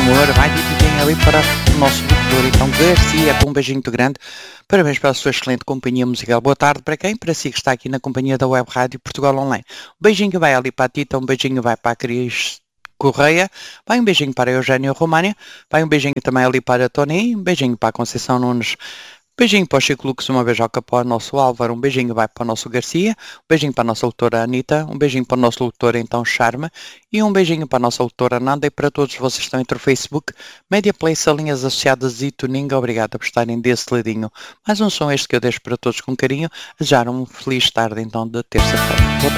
amor, vai dividem ali para o nosso doutor, então Garcia, com um beijinho muito grande. Parabéns pela sua excelente companhia musical. Boa tarde para quem? Para si que está aqui na companhia da Web Rádio Portugal Online. Um beijinho vai ali para a Tita, um beijinho vai para a Cris Correia, vai um beijinho para a Eugénia România, vai um beijinho também ali para a Tony, um beijinho para a Conceição Nunes, beijinho para o Chico Lux, uma beijoca para o nosso Álvaro, um beijinho vai para o nosso Garcia, um beijinho para a nossa doutora Anitta, um beijinho para o nosso doutor então Charme e um beijinho para a nossa doutora Nanda e para todos vocês que estão entre o Facebook, Media Play, Salinhas Associadas e Tuninga. Obrigado por estarem desse ladinho. Mais um som este que eu deixo para todos com carinho. Desejar uma feliz tarde então de terça-feira. Boa tarde.